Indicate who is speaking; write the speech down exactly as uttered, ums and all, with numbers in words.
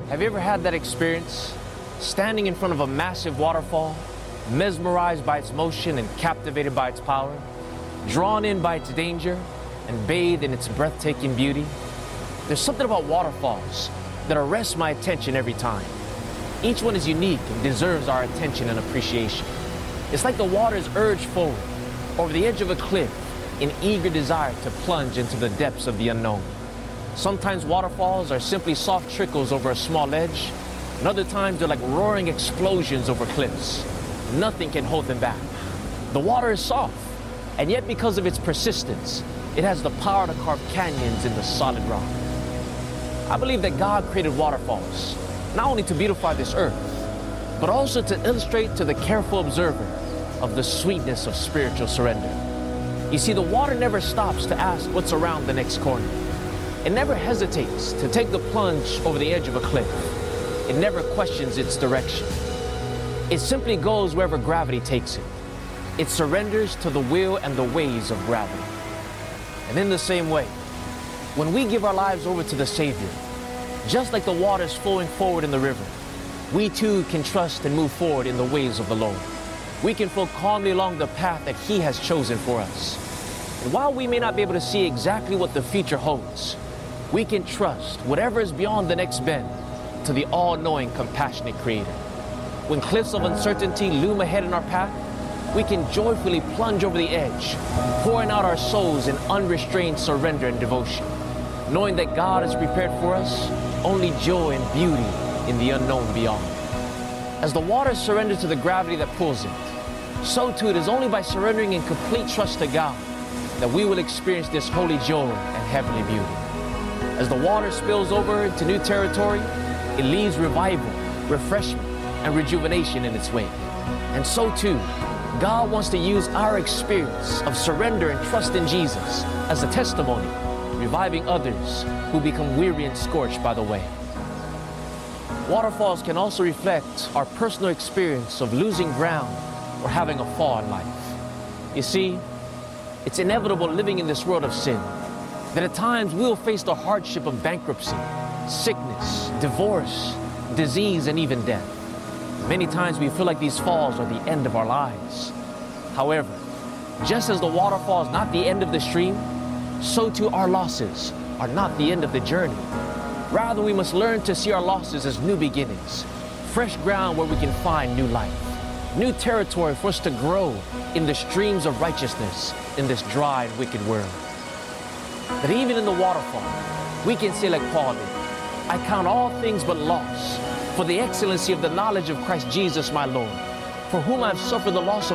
Speaker 1: Have you ever had that experience? Standing in front of a massive waterfall, mesmerized by its motion and captivated by its power, drawn in by its danger and bathed in its breathtaking beauty? There's something about waterfalls that arrests my attention every time. Each one is unique and deserves our attention and appreciation. It's like the water's urge forward, over the edge of a cliff, in eager desire to plunge into the depths of the unknown. Sometimes waterfalls are simply soft trickles over a small ledge, and other times they're like roaring explosions over cliffs. Nothing can hold them back. The water is soft, and yet because of its persistence, it has the power to carve canyons in the solid rock. I believe that God created waterfalls, not only to beautify this earth, but also to illustrate to the careful observer of the sweetness of spiritual surrender. You see, the water never stops to ask what's around the next corner. It never hesitates to take the plunge over the edge of a cliff. It never questions its direction. It simply goes wherever gravity takes it. It surrenders to the will and the ways of gravity. And in the same way, when we give our lives over to the Savior, just like the waters flowing forward in the river, we too can trust and move forward in the ways of the Lord. We can flow calmly along the path that He has chosen for us. And while we may not be able to see exactly what the future holds, we can trust whatever is beyond the next bend to the all-knowing, compassionate Creator. When cliffs of uncertainty loom ahead in our path, we can joyfully plunge over the edge, pouring out our souls in unrestrained surrender and devotion, knowing that God has prepared for us only joy and beauty in the unknown beyond. As the waters surrender to the gravity that pulls it, so too it is only by surrendering in complete trust to God that we will experience this holy joy and heavenly beauty. As the water spills over into new territory, it leaves revival, refreshment, and rejuvenation in its wake. And so too, God wants to use our experience of surrender and trust in Jesus as a testimony, reviving others who become weary and scorched by the way. Waterfalls can also reflect our personal experience of losing ground or having a fall in life. You see, it's inevitable living in this world of sin that at times we will face the hardship of bankruptcy, sickness, divorce, disease, and even death. Many times we feel like these falls are the end of our lives. However, just as the waterfall is not the end of the stream, so too our losses are not the end of the journey. Rather, we must learn to see our losses as new beginnings, fresh ground where we can find new life, new territory for us to grow in the streams of righteousness in this dry and wicked world. But even in the waterfall, we can say like Paul did, I count all things but loss for the excellency of the knowledge of Christ Jesus my Lord, for whom I have suffered the loss of